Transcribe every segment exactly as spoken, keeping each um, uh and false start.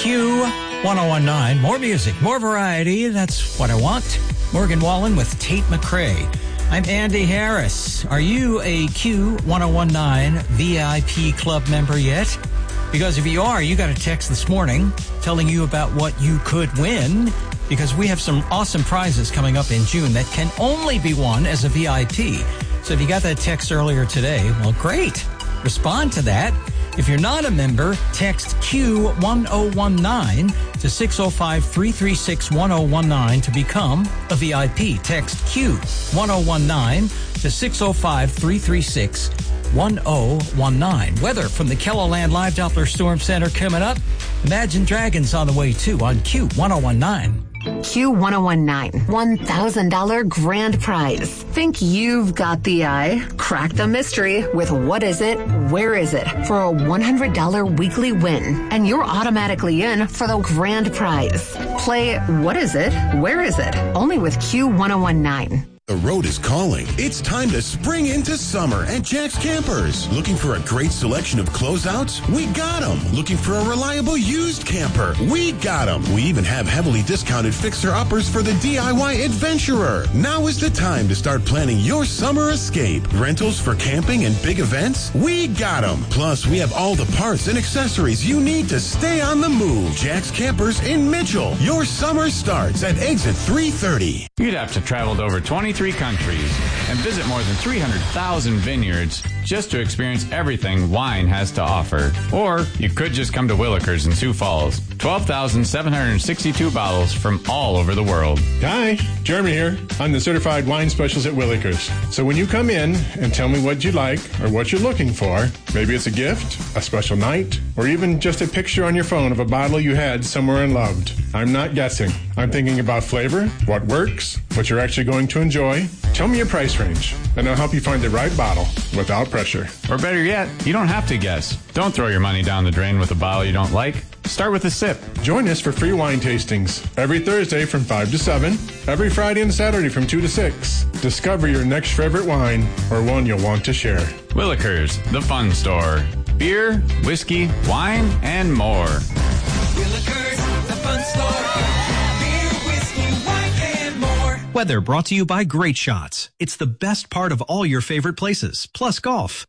Q ten nineteen. More music, more variety. That's what I want. Morgan Wallen with Tate McRae. I'm Andy Harris. Are you a Q ten nineteen V I P club member yet? Because if you are, you got a text this morning telling you about what you could win, because we have some awesome prizes coming up in June that can only be won as a V I P. So if you got that text earlier today, well, great. Respond to that. If you're not a member, text Q ten nineteen to six oh five, three three six, one oh one nine to become a V I P. Text Q ten nineteen to six oh five, three three six, one oh one nine. Weather from the KELOLAND Live Doppler Storm Center coming up. Imagine Dragons on the way, too, on Q ten nineteen. Q ten nineteen, one thousand dollars grand prize. Think you've got the eye? Crack the mystery with What Is It, Where Is It for a one hundred dollars weekly win. And you're automatically in for the grand prize. Play What Is It, Where Is It? Only with Q ten nineteen. The road is calling. It's time to spring into summer at Jack's Campers. Looking for a great selection of closeouts? We got them. Looking for a reliable used camper? We got them. We even have heavily discounted fixer-uppers for the D I Y adventurer. Now is the time to start planning your summer escape. Rentals for camping and big events? We got them. Plus, we have all the parts and accessories you need to stay on the move. Jack's Campers in Mitchell. Your summer starts at exit three thirty. You'd have to travel to over twenty-three countries and visit more than three hundred thousand vineyards just to experience everything wine has to offer. Or you could just come to Willikers in Sioux Falls. twelve thousand seven hundred sixty-two bottles from all over the world. Hi, Jeremy here. I'm the certified wine specialist at Willikers. So when you come in and tell me what you like or what you're looking for, maybe it's a gift, a special night, or even just a picture on your phone of a bottle you had somewhere and loved. I'm not guessing. I'm thinking about flavor, what works, what you're actually going to enjoy. Tell me your price range, and I'll help you find the right bottle without pressure. Or better yet, you don't have to guess. Don't throw your money down the drain with a bottle you don't like. Start with a sip. Join us for free wine tastings every Thursday from five to seven, every Friday and Saturday from two to six. Discover your next favorite wine or one you'll want to share. Willikers, the fun store. Beer, whiskey, wine, and more. Willikers, the fun store. Beer, whiskey, wine, and more. Weather brought to you by Great Shots. It's the best part of all your favorite places, plus golf.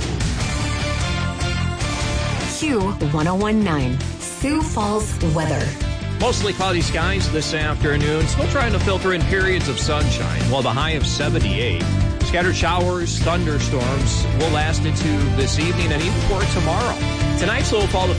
Q ten nineteen, Sioux Falls weather. Mostly cloudy skies this afternoon. Still trying to filter in periods of sunshine, while the high of seventy-eight. Scattered showers, thunderstorms will last into this evening and even for tomorrow. Tonight's low fall